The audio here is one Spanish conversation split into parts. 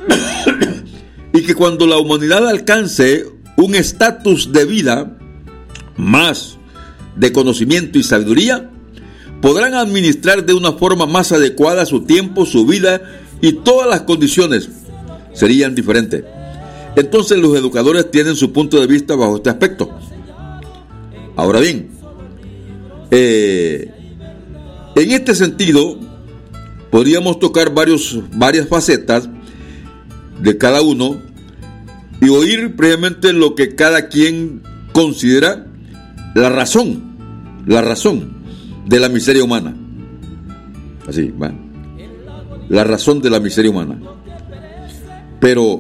y que cuando la humanidad alcance un estatus de vida más de conocimiento y sabiduría, podrán administrar de una forma más adecuada su tiempo, su vida, y todas las condiciones serían diferentes. Entonces los educadores tienen su punto de vista bajo este aspecto. Ahora bien, en este sentido podríamos tocar varias facetas de cada uno y oír previamente lo que cada quien considera la razón de la miseria humana. Así, va. La razón de la miseria humana. Pero,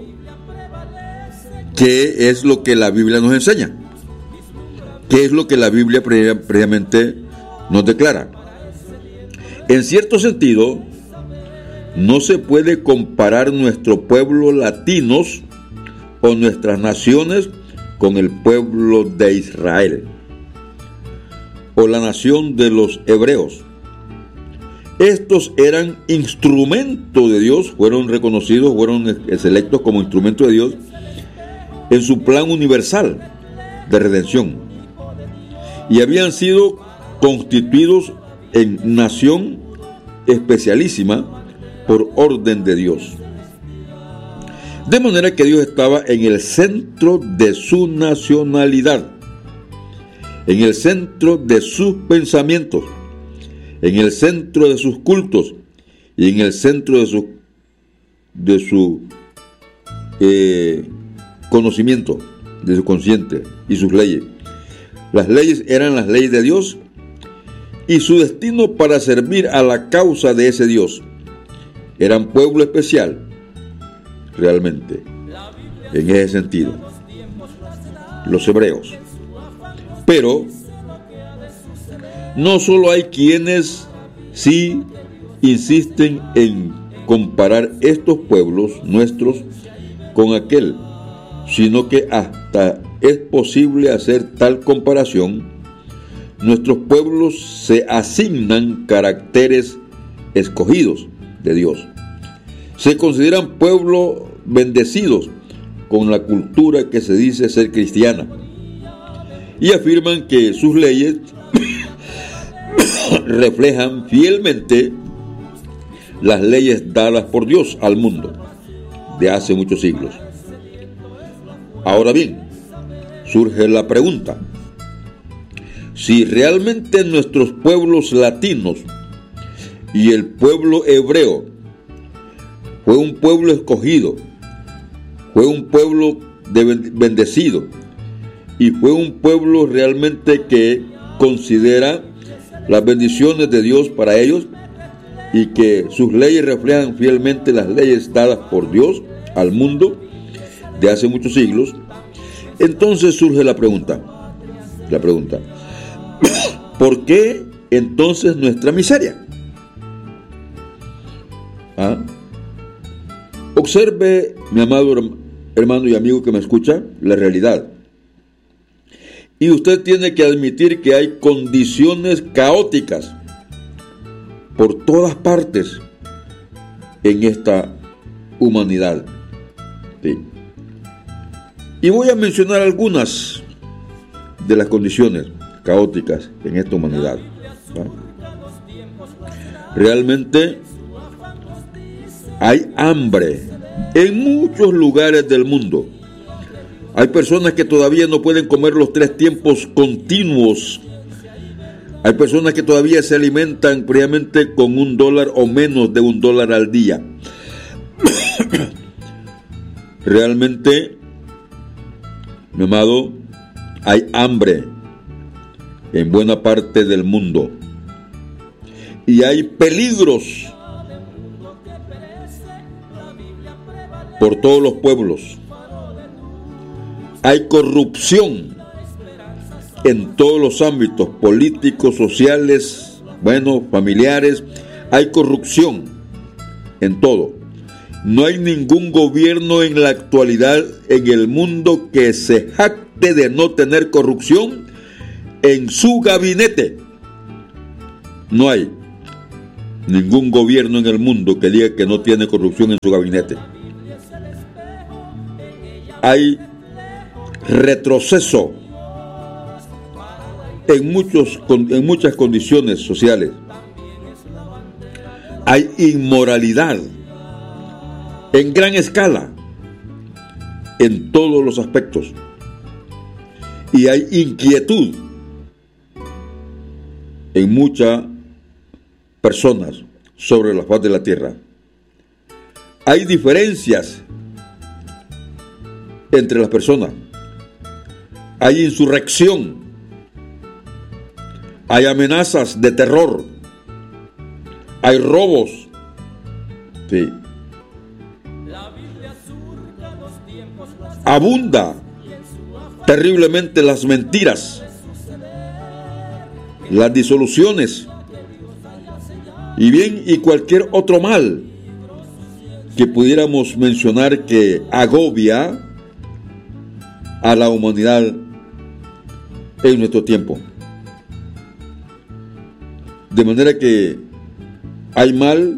¿qué es lo que la Biblia nos enseña? ¿Qué es lo que la Biblia previamente nos declara? En cierto sentido, no se puede comparar nuestro pueblo latinos o nuestras naciones con el pueblo de Israel o la nación de los hebreos. Estos eran instrumentos de Dios, fueron reconocidos, fueron selectos como instrumentos de Dios en su plan universal de redención, y habían sido constituidos en nación especialísima por orden de Dios. De manera que Dios estaba en el centro de su nacionalidad, en el centro de sus pensamientos, en el centro de sus cultos y en el centro de su conocimiento, de su consciente y sus leyes. Las leyes eran las leyes de Dios y su destino para servir a la causa de ese Dios. Eran pueblo especial, realmente, en ese sentido, los hebreos. Pero no solo hay quienes sí insisten en comparar estos pueblos nuestros con aquel, sino que hasta es posible hacer tal comparación. Nuestros pueblos se asignan caracteres escogidos de Dios. Se consideran pueblos bendecidos con la cultura que se dice ser cristiana, y afirman que sus leyes reflejan fielmente las leyes dadas por Dios al mundo de hace muchos siglos. Ahora bien, surge la pregunta: si realmente nuestros pueblos latinos y el pueblo hebreo fue un pueblo escogido, fue un pueblo bendecido, y fue un pueblo realmente que considera las bendiciones de Dios para ellos, y que sus leyes reflejan fielmente las leyes dadas por Dios al mundo de hace muchos siglos, entonces surge la pregunta, ¿por qué entonces nuestra miseria? Observe, mi amado hermano y amigo que me escucha, la realidad. Y usted tiene que admitir que hay condiciones caóticas por todas partes en esta humanidad. Sí. Y voy a mencionar algunas de las condiciones caóticas en esta humanidad. Realmente hay hambre en muchos lugares del mundo. Hay personas que todavía no pueden comer los 3 tiempos continuos. Hay personas que todavía se alimentan previamente con $1 o menos de $1 al día. Realmente, mi amado, hay hambre en buena parte del mundo. Y hay peligros por todos los pueblos. Hay corrupción en todos los ámbitos políticos, sociales, familiares. Hay corrupción en todo. No hay ningún gobierno en la actualidad en el mundo que se jacte de no tener corrupción en su gabinete. No hay ningún gobierno en el mundo que diga que no tiene corrupción en su gabinete. hay retroceso en muchas condiciones sociales. Hay inmoralidad en gran escala en todos los aspectos. Y hay inquietud en muchas personas sobre la faz de la tierra. Hay diferencias entre las personas. Hay insurrección. Hay amenazas de terror. Hay robos. Sí. Abunda terriblemente las mentiras, las disoluciones y cualquier otro mal que pudiéramos mencionar que agobia a la humanidad en nuestro tiempo. De manera que hay mal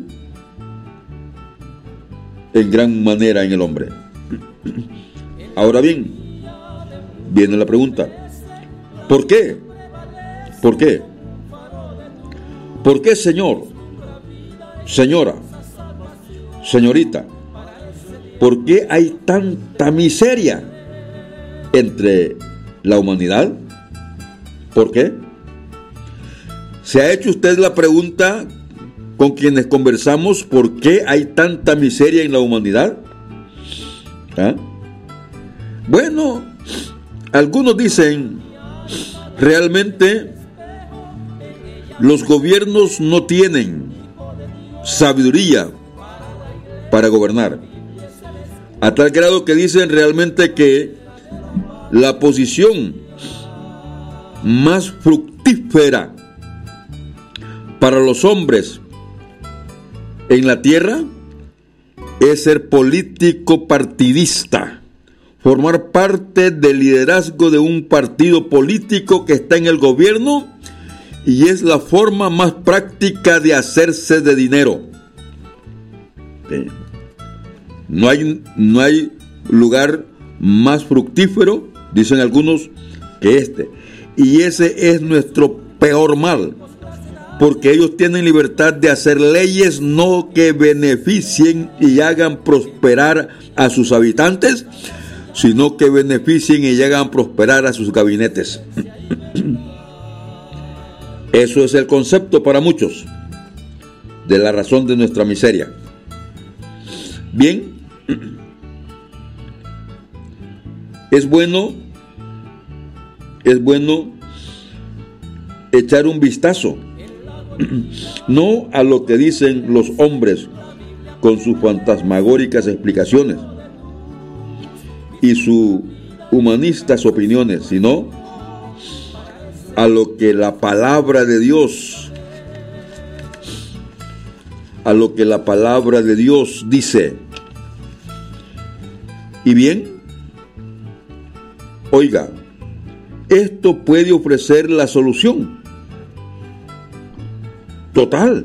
en gran manera en el hombre. Ahora bien, viene la pregunta: ¿por qué? ¿Por qué? ¿Por qué, señor, señora, señorita? ¿Por qué hay tanta miseria entre la humanidad? ¿Por qué? ¿Se ha hecho usted la pregunta con quienes conversamos por qué hay tanta miseria en la humanidad? ¿Ah? Bueno, algunos dicen, realmente los gobiernos no tienen sabiduría para gobernar, a tal grado que dicen realmente que la posición más fructífera para los hombres en la tierra es ser político partidista, formar parte del liderazgo de un partido político que está en el gobierno, y es la forma más práctica de hacerse de dinero. No hay lugar más fructífero, dicen algunos, que este. Y ese es nuestro peor mal, porque ellos tienen libertad de hacer leyes no que beneficien y hagan prosperar a sus habitantes, sino que beneficien y hagan prosperar a sus gabinetes. Eso es el concepto para muchos de la razón de nuestra miseria. Bien, es bueno echar un vistazo, no a lo que dicen los hombres con sus fantasmagóricas explicaciones y sus humanistas opiniones, sino a lo que la palabra de Dios, dice. Y bien, oiga, esto puede ofrecer la solución total,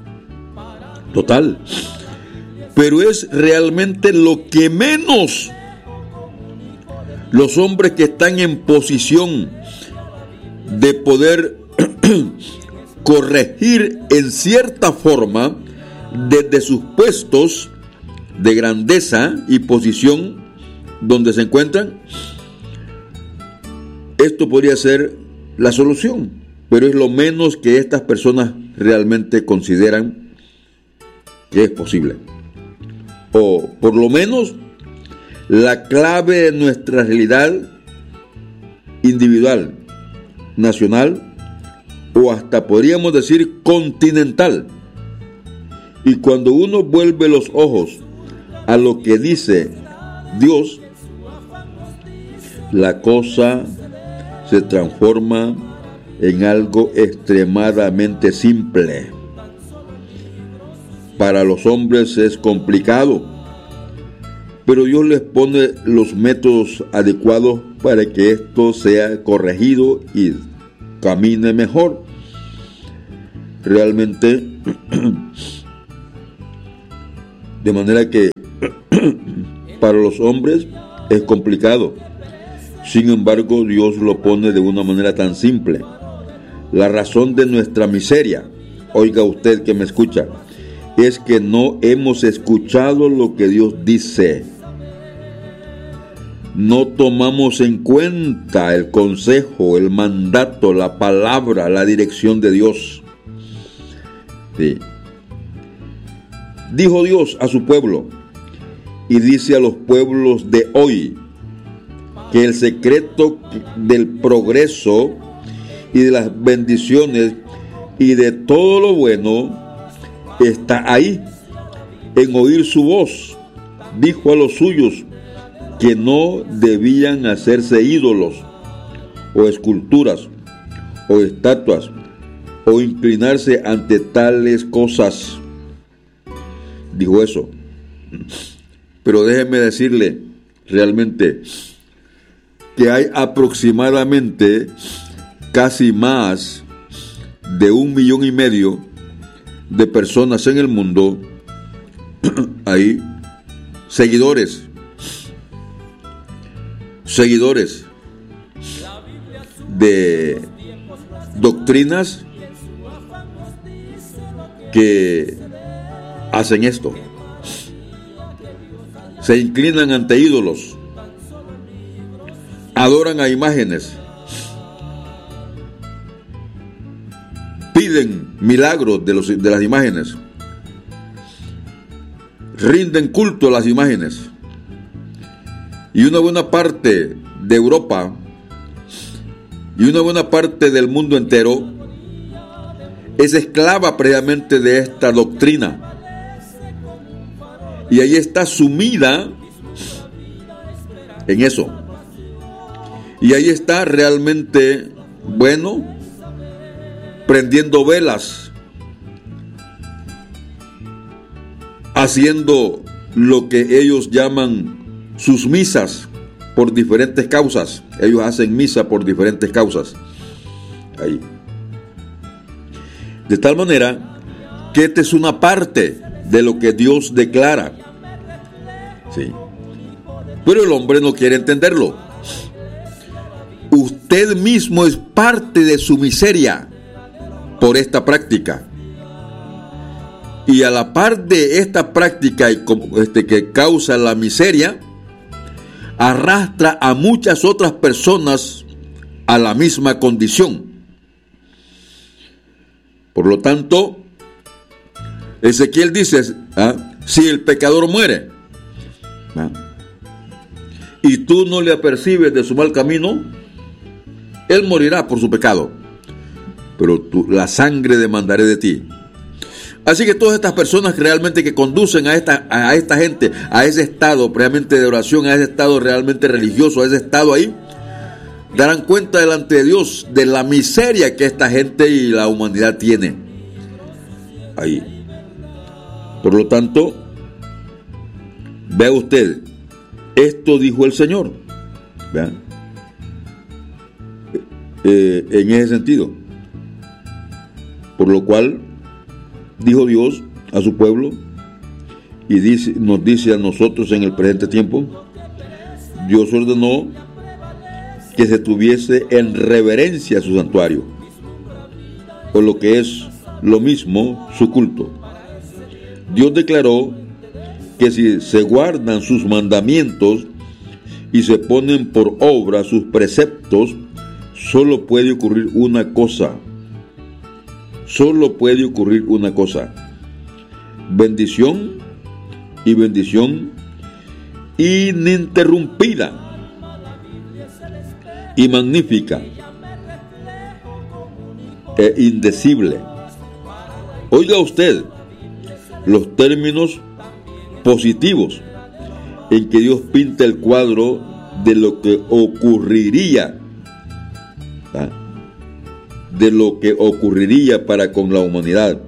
pero es realmente lo que menos los hombres que están en posición de poder corregir en cierta forma desde sus puestos de grandeza y posición donde se encuentran. Esto podría ser la solución, pero es lo menos que estas personas realmente consideran que es posible, o por lo menos la clave de nuestra realidad individual, nacional, o hasta podríamos decir continental. Y cuando uno vuelve los ojos a lo que dice Dios, la cosa se transforma en algo extremadamente simple. Para los hombres es complicado, pero Dios les pone los métodos adecuados para que esto sea corregido y camine mejor. Realmente, de manera que para los hombres es complicado. Sin embargo, Dios lo pone de una manera tan simple. La razón de nuestra miseria, oiga usted que me escucha, es que no hemos escuchado lo que Dios dice. No tomamos en cuenta el consejo, el mandato, la palabra, la dirección de Dios. Sí. Dijo Dios a su pueblo y dice a los pueblos de hoy que el secreto del progreso y de las bendiciones y de todo lo bueno está ahí, en oír su voz. Dijo a los suyos que no debían hacerse ídolos o esculturas o estatuas o inclinarse ante tales cosas. Dijo eso. Pero déjeme decirle realmente que hay aproximadamente casi más de 1,5 millones de personas en el mundo, hay seguidores de doctrinas que hacen esto. Se inclinan ante ídolos, adoran a imágenes, piden milagros de las imágenes, rinden culto a las imágenes. Y una buena parte de Europa y una buena parte del mundo entero es esclava previamente de esta doctrina. Y ahí está sumida en eso. Y ahí está realmente, prendiendo velas, haciendo lo que ellos llaman sus misas por diferentes causas. Ellos hacen misa por diferentes causas. Ahí. De tal manera que esta es una parte de lo que Dios declara. Sí. Pero el hombre no quiere entenderlo. Usted mismo es parte de su miseria por esta práctica. Y a la par de esta práctica que causa la miseria, arrastra a muchas otras personas a la misma condición. Por lo tanto, Ezequiel dice, si el pecador muere, y tú no le apercibes de su mal camino, él morirá por su pecado, pero la sangre demandaré de ti. Así que todas estas personas realmente que conducen a esta gente a ese estado realmente de oración, a ese estado realmente religioso, a ese estado ahí, darán cuenta delante de Dios de la miseria que esta gente y la humanidad tiene ahí. Por lo tanto, vea usted, esto dijo el Señor. Vean, en ese sentido. Por lo cual, dijo Dios a su pueblo y nos dice a nosotros en el presente tiempo, Dios ordenó que se tuviese en reverencia su santuario, o lo que es lo mismo, su culto. Dios declaró que si se guardan sus mandamientos y se ponen por obra sus preceptos, solo puede ocurrir una cosa. Solo puede ocurrir una cosa: bendición y bendición ininterrumpida y magnífica e indecible. Oiga usted los términos positivos en que Dios pinta el cuadro de lo que ocurriría, para con la humanidad.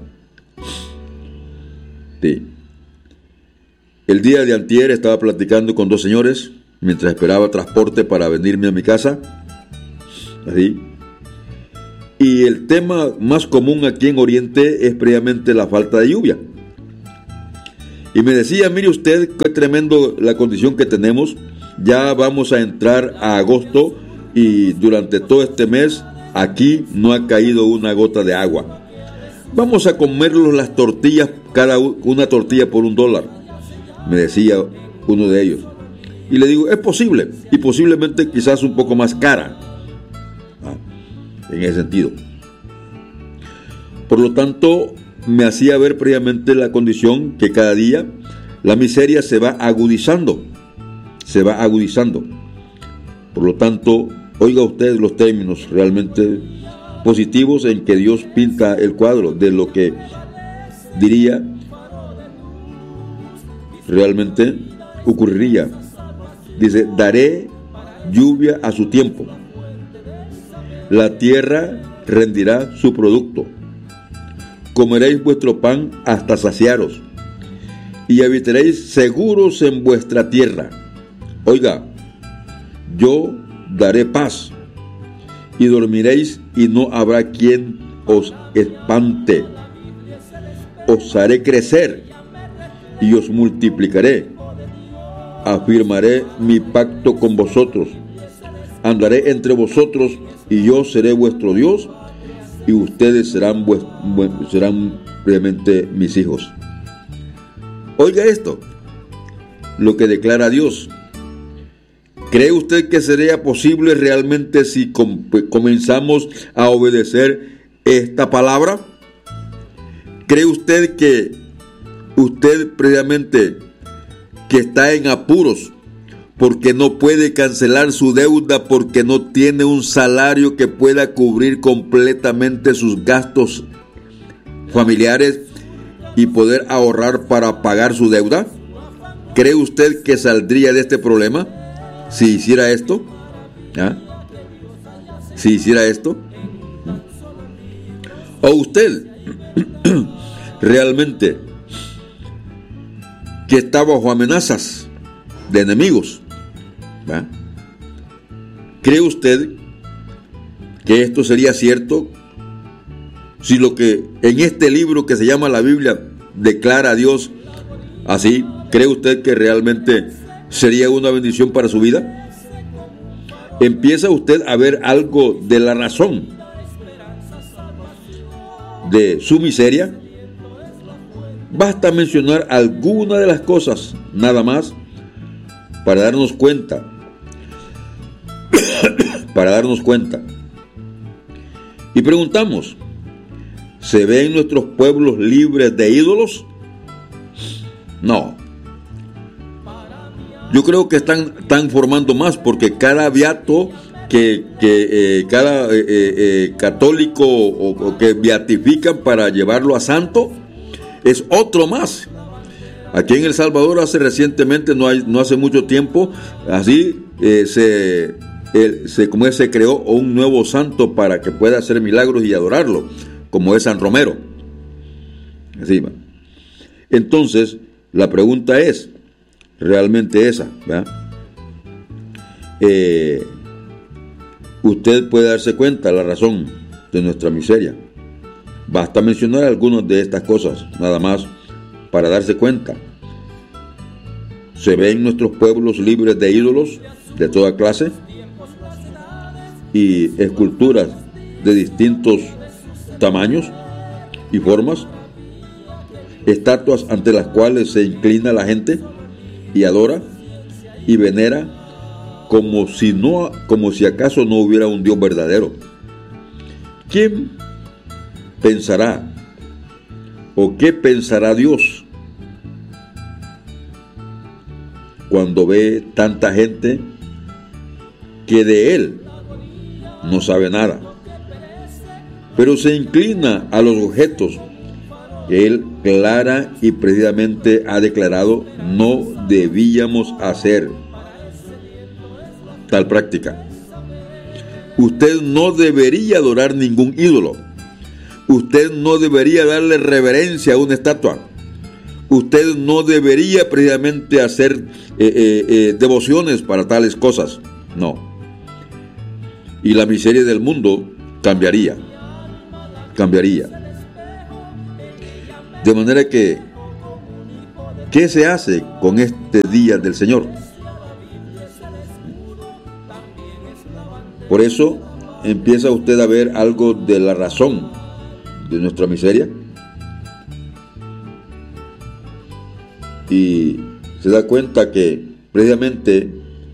Sí. El día de antier estaba platicando con 2 señores mientras esperaba transporte para venirme a mi casa. Así. Y el tema más común aquí en Oriente es previamente la falta de lluvia. Y me decía, mire usted qué tremendo la condición que tenemos. ya vamos a entrar a agosto y durante todo este mes aquí no ha caído una gota de agua. Vamos a comernos las tortillas, una tortilla por $1, me decía uno de ellos. Y le digo, es posible, y posiblemente quizás un poco más cara, en ese sentido. Por lo tanto, me hacía ver previamente la condición que cada día la miseria se va agudizando. Por lo tanto, oiga usted los términos realmente positivos en que Dios pinta el cuadro de lo que diría realmente ocurriría. Dice, daré lluvia a su tiempo, la tierra rendirá su producto, comeréis vuestro pan hasta saciaros y habitaréis seguros en vuestra tierra. Oiga, yo daré paz y dormiréis y no habrá quien os espante. Os haré crecer y os multiplicaré. Afirmaré mi pacto con vosotros. Andaré entre vosotros y yo seré vuestro Dios y ustedes serán realmente mis hijos. Oiga esto, lo que declara Dios. ¿Cree usted que sería posible realmente si comenzamos a obedecer esta palabra? ¿Cree usted que usted previamente que está en apuros porque no puede cancelar su deuda, porque no tiene un salario que pueda cubrir completamente sus gastos familiares y poder ahorrar para pagar su deuda? ¿Cree usted que saldría de este problema si hiciera esto? Si hiciera esto. ¿O usted realmente que está bajo amenazas de enemigos? ¿Cree usted que esto sería cierto si lo que en este libro que se llama la Biblia declara a Dios así? ¿Cree usted que realmente sería una bendición para su vida? ¿Empieza usted a ver algo de la razón de su miseria? Basta mencionar alguna de las cosas, nada más, para darnos cuenta. Y preguntamos, ¿se ven nuestros pueblos libres de ídolos? No. Yo creo que están formando más, porque cada beato cada católico o que beatifican para llevarlo a santo es otro más. Aquí en El Salvador recientemente, no hace mucho tiempo, así se creó un nuevo santo para que pueda hacer milagros y adorarlo, como es San Romero. Así va. Entonces, la pregunta es realmente esa, ¿verdad? Usted puede darse cuenta de la razón de nuestra miseria. Basta mencionar algunas de estas cosas, nada más, para darse cuenta. ¿Se ven nuestros pueblos libres de ídolos de toda clase y esculturas de distintos tamaños y formas? Estatuas ante las cuales se inclina la gente y adora y venera como si acaso no hubiera un Dios verdadero. ¿Quién pensará o qué pensará Dios cuando ve tanta gente que de Él no sabe nada, pero se inclina a los objetos que Él clara y precisamente ha declarado no debíamos hacer tal práctica? Usted no debería adorar ningún ídolo. Usted no debería darle reverencia a una estatua. Usted no debería precisamente hacer devociones para tales cosas. No. Y la miseria del mundo cambiaría. De manera que, ¿qué se hace con este día del Señor? Por eso empieza usted a ver algo de la razón de nuestra miseria y se da cuenta que precisamente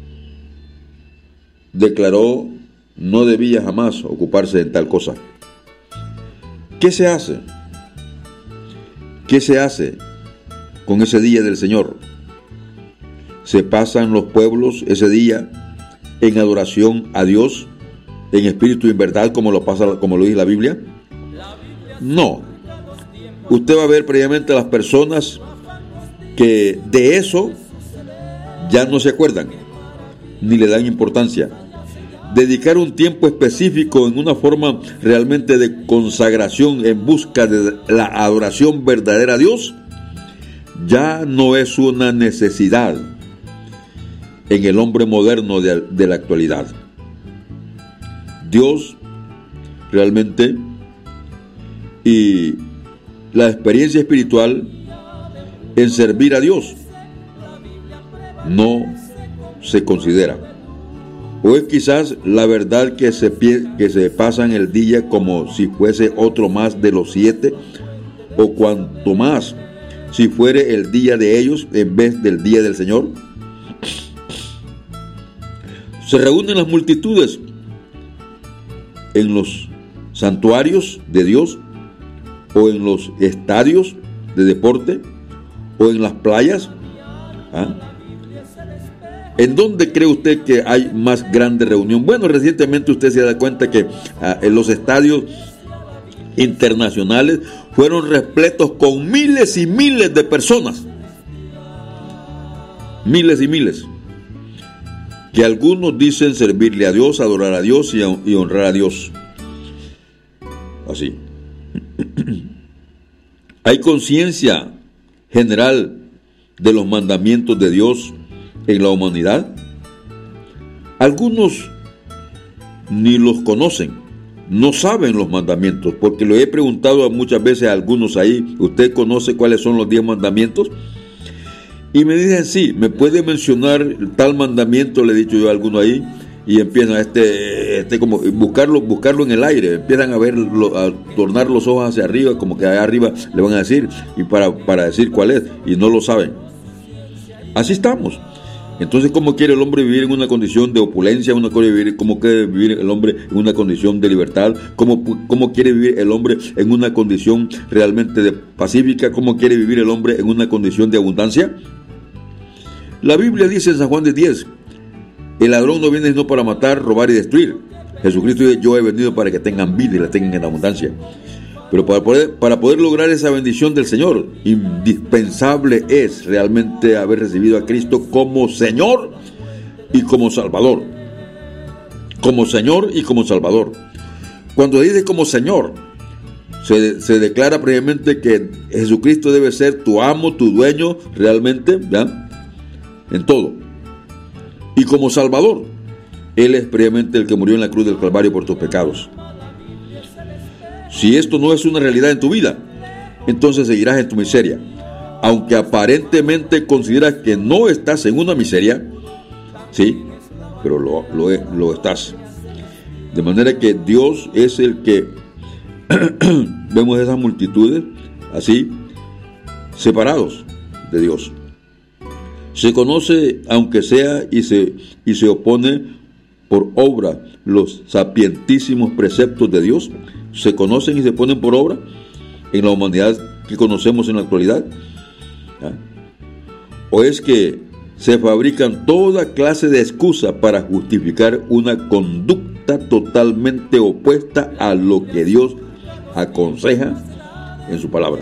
declaró no debía jamás ocuparse de tal cosa. ¿Qué se hace? ¿Qué se hace con ese día del Señor? ¿Se pasan los pueblos ese día en adoración a Dios, en espíritu y en verdad, como lo dice la Biblia? No. Usted va a ver previamente a las personas que de eso ya no se acuerdan, ni le dan importancia. Dedicar un tiempo específico en una forma realmente de consagración en busca de la adoración verdadera a Dios, ya no es una necesidad en el hombre moderno de la actualidad. Dios realmente y la experiencia espiritual en servir a Dios no se considera. O es quizás la verdad que se pasan el día como si fuese otro más de los 7, o cuanto más si fuere el día de ellos en vez del día del Señor. Se reúnen las multitudes en los santuarios de Dios, o en los estadios de deporte, o en las playas. ¿En dónde cree usted que hay más grande reunión? Bueno, recientemente usted se da cuenta que en los estadios internacionales fueron repletos con miles y miles de personas. Miles y miles. Que algunos dicen servirle a Dios, adorar a Dios y honrar a Dios. Así. Hay conciencia general de los mandamientos de Dios en la humanidad. Algunos ni los conocen, no saben los mandamientos, porque lo he preguntado muchas veces a algunos ahí: ¿usted conoce cuáles son los 10 mandamientos? Y me dicen sí. ¿Me puede mencionar tal mandamiento? Le he dicho yo a alguno ahí, y empiezan como buscarlo en el aire, empiezan a tornar los ojos hacia arriba, como que allá arriba le van a decir, y para decir cuál es, y no lo saben. Así estamos. Entonces, ¿cómo quiere el hombre vivir en una condición de opulencia? ¿Cómo quiere vivir el hombre en una condición de libertad? ¿Cómo quiere vivir el hombre en una condición realmente de pacífica? ¿Cómo quiere vivir el hombre en una condición de abundancia? La Biblia dice en San Juan 10: el ladrón no viene sino para matar, robar y destruir. Jesucristo dice: yo he venido para que tengan vida y la tengan en abundancia. Pero para poder lograr esa bendición del Señor, indispensable es realmente haber recibido a Cristo como Señor y como Salvador. Como Señor y como Salvador. Cuando dice como Señor, se declara previamente que Jesucristo debe ser tu amo, tu dueño, realmente, ¿ya?, en todo. Y como Salvador, Él es previamente el que murió en la cruz del Calvario por tus pecados. Si esto no es una realidad en tu vida, entonces seguirás en tu miseria. Aunque aparentemente consideras que no estás en una miseria, sí, pero lo estás. De manera que Dios es el que vemos esas multitudes así, separados de Dios. Se conoce, aunque sea, y se opone por obra los sapientísimos preceptos de Dios. Se conocen y se ponen por obra en la humanidad que conocemos en la actualidad. ¿O es que se fabrican toda clase de excusas para justificar una conducta totalmente opuesta a lo que Dios aconseja en su palabra?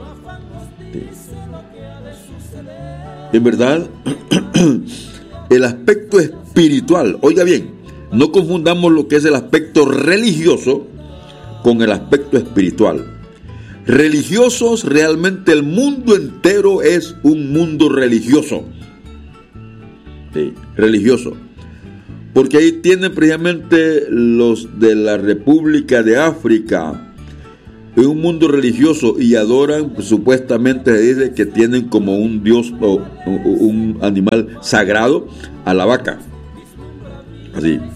En verdad, el aspecto espiritual, oiga bien, no confundamos lo que es el aspecto religioso con el aspecto espiritual. Religiosos, realmente el mundo entero es un mundo religioso. Sí, religioso. Porque ahí tienen precisamente los de la República de África, en un mundo religioso, y adoran, pues, supuestamente se dice que tienen como un dios o un animal sagrado a la vaca. Así.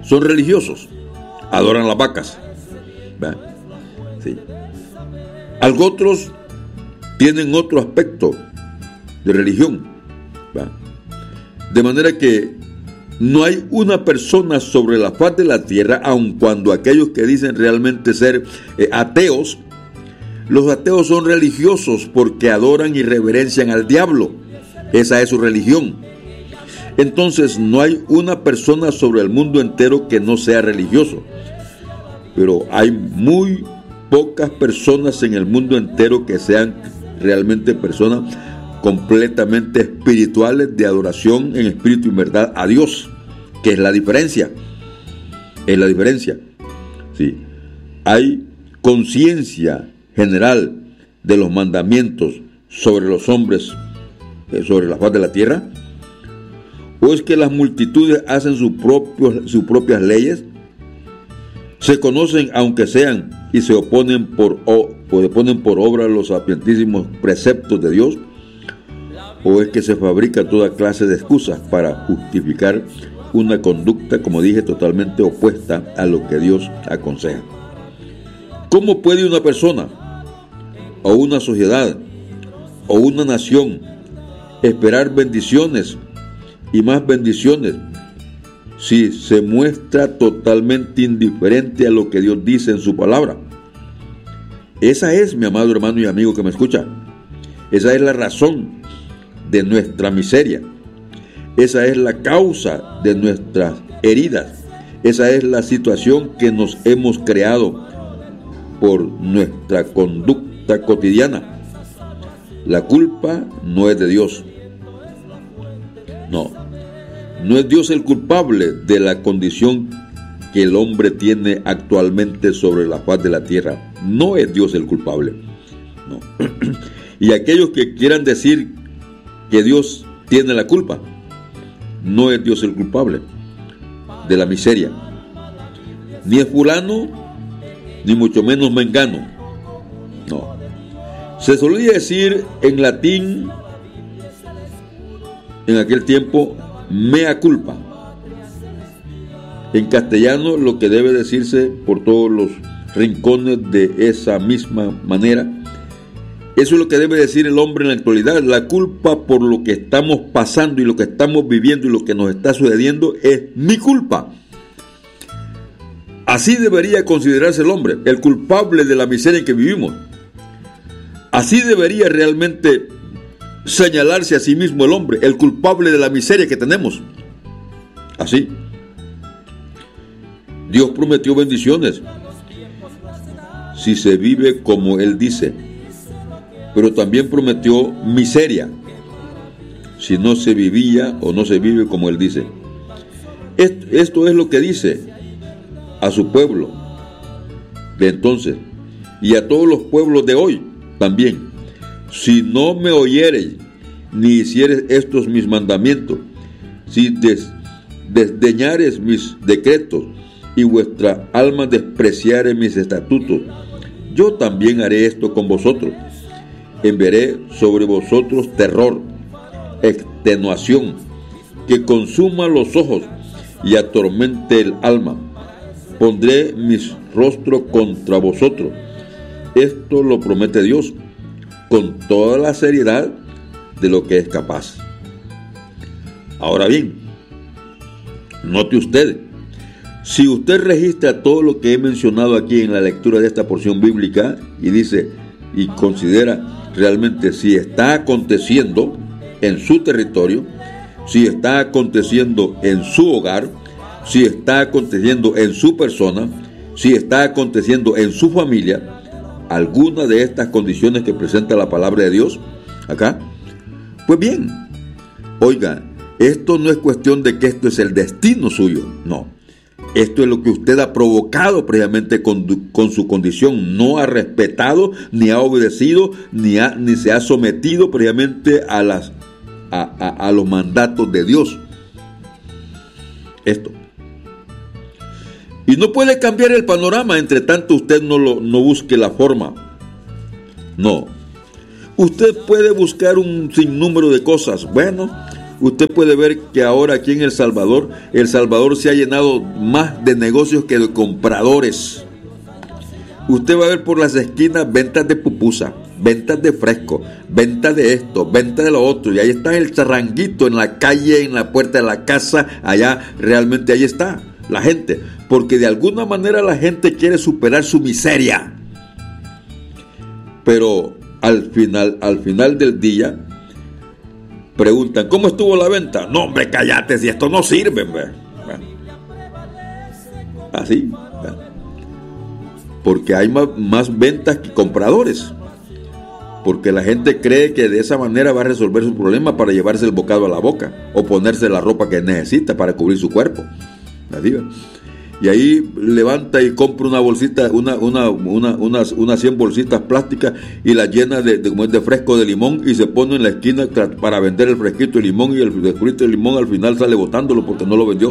son religiosos, adoran las vacas. Sí. Algo otros tienen otro aspecto de religión. De manera que no hay una persona sobre la faz de la tierra, aun cuando aquellos que dicen realmente ser ateos, los ateos son religiosos porque adoran y reverencian al diablo. Esa es su religión. Entonces no hay una persona sobre el mundo entero que no sea religioso. Pero hay muy pocas personas en el mundo entero que sean realmente personas completamente espirituales, de adoración en espíritu y verdad a Dios, que es la diferencia. Es la diferencia. Sí. Hay conciencia general de los mandamientos sobre los hombres, sobre la faz de la tierra. ¿O es que las multitudes hacen sus propias leyes? Se conocen aunque sean y se ponen por obra los sapientísimos preceptos de Dios. ¿O es que se fabrica toda clase de excusas para justificar una conducta, como dije, totalmente opuesta a lo que Dios aconseja? ¿Cómo puede una persona, o una sociedad, o una nación esperar bendiciones y más bendiciones si se muestra totalmente indiferente a lo que Dios dice en su palabra? Esa es, mi amado hermano y amigo que me escucha, esa es la razón de nuestra miseria. Esa es la causa de nuestras heridas. Esa es la situación que nos hemos creado por nuestra conducta cotidiana. La culpa no es de Dios. No es Dios el culpable de la condición que el hombre tiene actualmente sobre la faz de la tierra. No es Dios el culpable. No. Y aquellos que quieran decir que Dios tiene la culpa, no es Dios el culpable de la miseria. Ni es fulano, ni mucho menos mengano. No. Se solía decir en latín, en aquel tiempo, mea culpa. En castellano, lo que debe decirse por todos los rincones de esa misma manera, eso es lo que debe decir el hombre en la actualidad. La culpa por lo que estamos pasando y lo que estamos viviendo y lo que nos está sucediendo es mi culpa. Así debería considerarse el hombre, el culpable de la miseria en que vivimos. Así debería realmente señalarse a sí mismo el hombre, el culpable de la miseria que tenemos. Así. Dios prometió bendiciones si se vive como Él dice, pero también prometió miseria si no se vivía o no se vive como Él dice. Esto es lo que dice a su pueblo de entonces y a todos los pueblos de hoy también. Si no me oyereis ni hiciereis estos mis mandamientos, si desdeñareis mis decretos y vuestra alma despreciare mis estatutos, yo también haré esto con vosotros. Enviaré sobre vosotros terror, extenuación, que consuma los ojos y atormente el alma. Pondré mis rostros contra vosotros. Esto lo promete Dios con toda la seriedad de lo que es capaz. Ahora bien, note usted, si usted registra todo lo que he mencionado aquí en la lectura de esta porción bíblica y dice y considera realmente si está aconteciendo en su territorio, si está aconteciendo en su hogar, si está aconteciendo en su persona, si está aconteciendo en su familia, alguna de estas condiciones que presenta la palabra de Dios acá, pues bien, oiga, esto no es cuestión de que esto es el destino suyo, no. Esto es lo que usted ha provocado previamente con su condición. No ha respetado, ni ha obedecido, ni se ha sometido previamente a los mandatos de Dios. Esto. Y no puede cambiar el panorama, entre tanto usted no busque la forma. No. Usted puede buscar un sinnúmero de cosas. Bueno, Usted puede ver que ahora aquí en El Salvador se ha llenado más de negocios que de compradores. Usted va a ver por las esquinas ventas de pupusa, ventas de fresco, ventas de esto, ventas de lo otro. Y ahí está el charranguito en la calle, en la puerta de la casa. Allá realmente ahí está la gente. Porque de alguna manera la gente quiere superar su miseria. Pero al final del día preguntan, ¿cómo estuvo la venta? No, hombre, cállate, si esto no sirve, hombre. Así. Porque hay más ventas que compradores. Porque la gente cree que de esa manera va a resolver su problema para llevarse el bocado a la boca o ponerse la ropa que necesita para cubrir su cuerpo. Así. Y ahí levanta y compra una bolsita, unas 100 bolsitas plásticas y las llena como es de fresco de limón y se pone en la esquina para vender el fresquito de limón, y el fresquito de limón al final sale botándolo porque no lo vendió.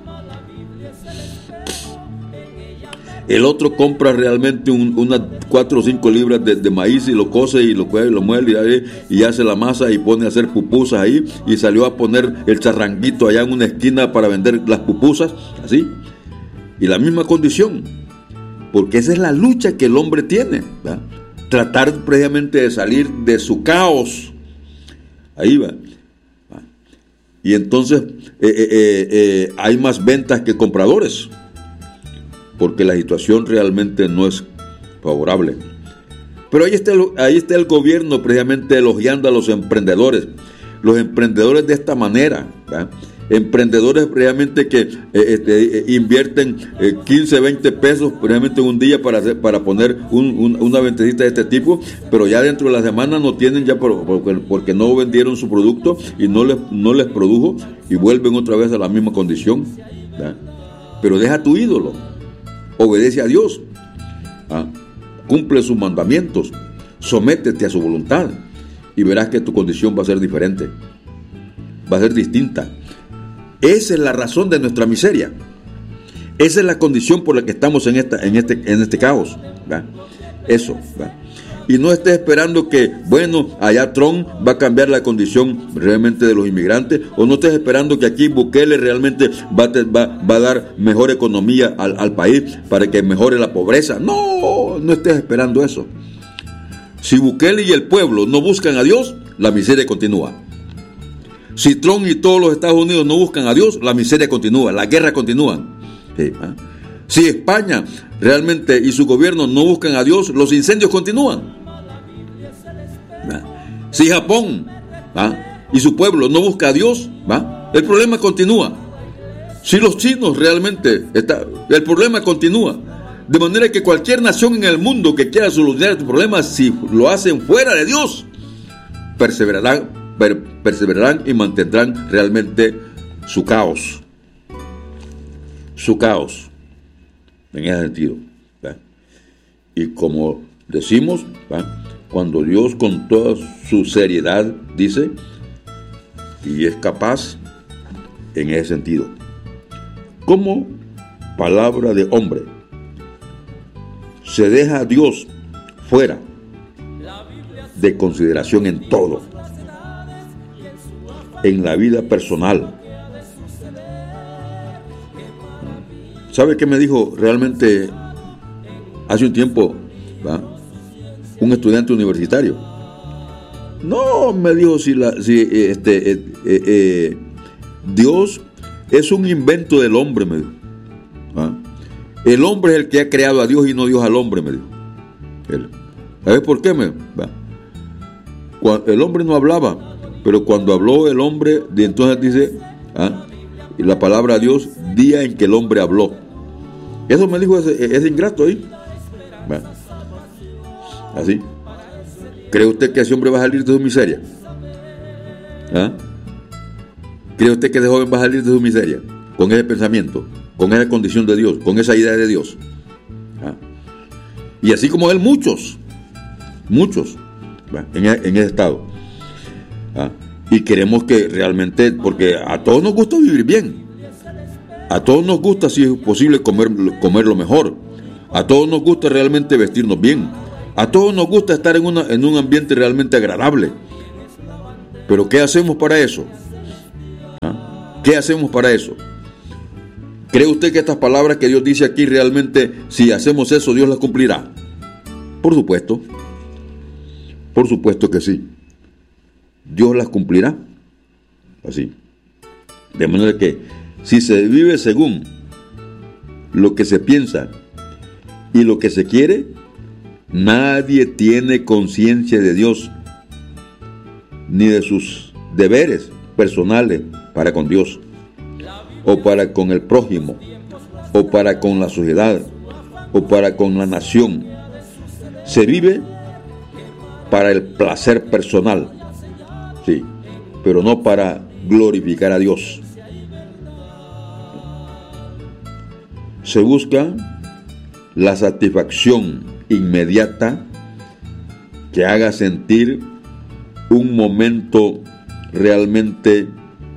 El otro compra realmente unas 4 o 5 libras de maíz y lo cose y lo muele y hace la masa y pone a hacer pupusas ahí, y salió a poner el charranguito allá en una esquina para vender las pupusas, así. Y la misma condición, porque esa es la lucha que el hombre tiene, ¿verdad? Tratar precisamente de salir de su caos. Ahí va. Y entonces hay más ventas que compradores, porque la situación realmente no es favorable. Pero ahí está el gobierno precisamente elogiando a los emprendedores de esta manera, ¿verdad? Emprendedores realmente que invierten 15, 20 pesos realmente un día para poner una ventecita de este tipo, pero ya dentro de la semana no tienen ya porque no vendieron su producto y no les produjo, y vuelven otra vez a la misma condición, ¿verdad? Pero deja tu ídolo, obedece a Dios, cumple sus mandamientos, sométete a su voluntad y verás que tu condición va a ser diferente, va a ser distinta. Esa es la razón de nuestra miseria. Esa es la condición por la que estamos en este caos, ¿verdad? Eso, ¿verdad? Y no estés esperando que, allá Trump va a cambiar la condición realmente de los inmigrantes, o no estés esperando que aquí Bukele realmente va a dar mejor economía al país para que mejore la pobreza. No estés esperando eso. Si Bukele y el pueblo no buscan a Dios, la miseria continúa. Si Trump y todos los Estados Unidos no buscan a Dios, la miseria continúa, la guerra continúa. Sí, si España realmente y su gobierno no buscan a Dios, los incendios continúan. Si Japón y su pueblo no busca a Dios, el problema continúa. Si los chinos realmente el problema continúa. De manera que cualquier nación en el mundo que quiera solucionar este problema, si lo hacen fuera de Dios, perseverarán y mantendrán realmente su caos en ese sentido, ¿verdad? Y como decimos, ¿verdad?, cuando Dios con toda su seriedad dice, y es capaz en ese sentido, como palabra de hombre se deja a Dios fuera de consideración en todo, en la vida personal. ¿Sabe qué me dijo realmente hace un tiempo, ¿verdad?, un estudiante universitario? No, me dijo, Dios es un invento del hombre, me dijo. El hombre es el que ha creado a Dios y no Dios al hombre, me dijo. ¿Sabes por qué? El hombre no hablaba, pero cuando habló el hombre, entonces dice, y la palabra Dios, día en que el hombre habló. Eso me dijo ese ingrato ahí. Así. ¿Cree usted que ese hombre va a salir de su miseria? ¿Cree usted que ese joven va a salir de su miseria? Con ese pensamiento, con esa condición de Dios, con esa idea de Dios. Y así como él, muchos en ese estado. Y queremos que realmente, porque a todos nos gusta vivir bien, a todos nos gusta, si es posible, comer lo mejor, a todos nos gusta realmente vestirnos bien, a todos nos gusta estar en un ambiente realmente agradable. Pero ¿qué hacemos para eso? ¿Qué hacemos para eso? ¿Cree usted que estas palabras que Dios dice aquí realmente, si hacemos eso, Dios las cumplirá? Por supuesto que sí. Dios las cumplirá. Así. De manera que si se vive según lo que se piensa y lo que se quiere, nadie tiene conciencia de Dios ni de sus deberes personales para con Dios, o para con el prójimo, o para con la sociedad, o para con la nación. Se vive para el placer personal, sí, pero no para glorificar a Dios. Se busca la satisfacción inmediata que haga sentir un momento realmente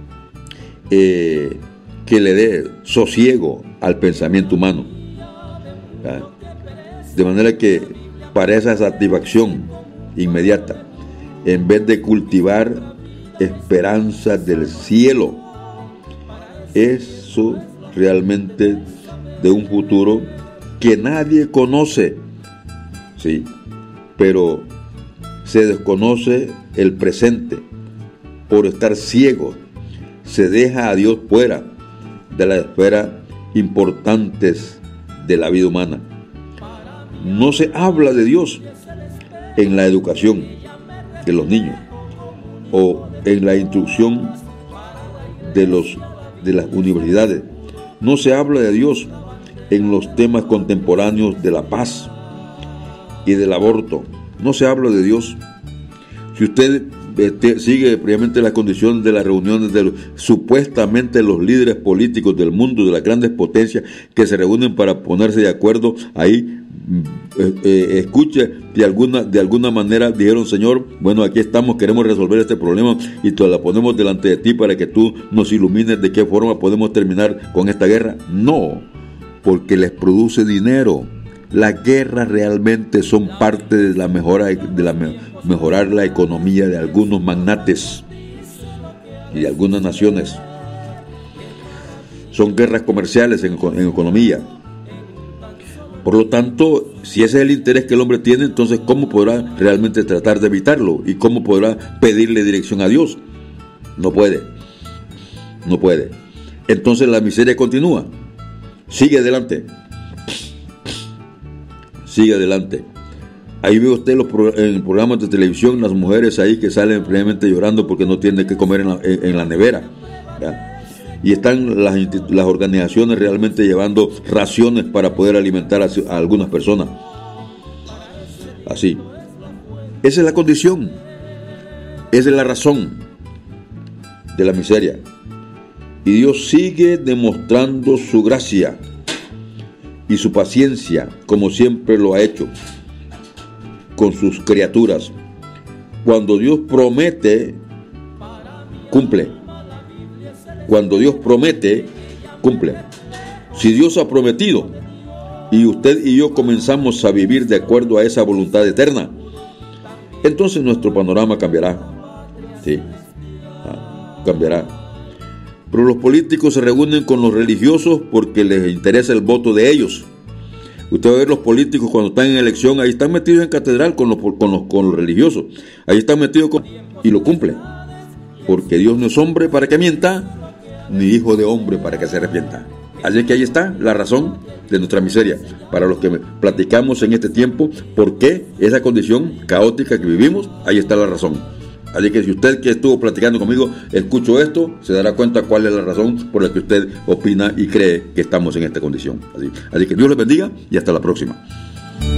que le dé sosiego al pensamiento humano. De manera que para esa satisfacción inmediata, en vez de cultivar esperanzas del cielo, eso realmente de un futuro que nadie conoce, sí, pero se desconoce el presente por estar ciego. Se deja a Dios fuera de las esferas importantes de la vida humana. No se habla de Dios en la educación de los niños o en la instrucción de las universidades. No se habla de Dios en los temas contemporáneos de la paz y del aborto. No se habla de Dios. Si usted sigue previamente las condiciones de las reuniones de supuestamente los líderes políticos del mundo, de las grandes potencias que se reúnen para ponerse de acuerdo, ahí escuche, de alguna manera dijeron: Señor, bueno, aquí estamos, queremos resolver este problema y te la ponemos delante de ti para que tú nos ilumines de qué forma podemos terminar con esta guerra. No, porque les produce dinero. Las guerras realmente son parte de la mejorar la economía de algunos magnates y de algunas naciones. Son guerras comerciales en economía. Por lo tanto, si ese es el interés que el hombre tiene, entonces ¿cómo podrá realmente tratar de evitarlo? ¿Y cómo podrá pedirle dirección a Dios? No puede. Entonces la miseria continúa. Sigue adelante. Ahí ve usted en programas de televisión las mujeres ahí que salen realmente llorando porque no tienen que comer en la nevera, ¿ya? Y están las organizaciones realmente llevando raciones para poder alimentar a algunas personas. Así. Esa es la condición. Esa es la razón de la miseria. Y Dios sigue demostrando su gracia y su paciencia, como siempre lo ha hecho con sus criaturas. Cuando Dios promete, cumple. Cuando Dios promete, cumple. Si Dios ha prometido y usted y yo comenzamos a vivir de acuerdo a esa voluntad eterna, entonces nuestro panorama cambiará. Sí, cambiará. Pero los políticos se reúnen con los religiosos porque les interesa el voto de ellos. Usted va a ver los políticos cuando están en elección, ahí están metidos en catedral con los religiosos. Ahí están metidos y lo cumplen. Porque Dios no es hombre para que mienta, ni hijo de hombre para que se arrepienta. Así que ahí está la razón de nuestra miseria. Para los que platicamos en este tiempo, ¿por qué esa condición caótica que vivimos? Ahí está la razón. Así que si usted que estuvo platicando conmigo escuchó esto, se dará cuenta cuál es la razón por la que usted opina y cree que estamos en esta condición. Así que Dios les bendiga y hasta la próxima.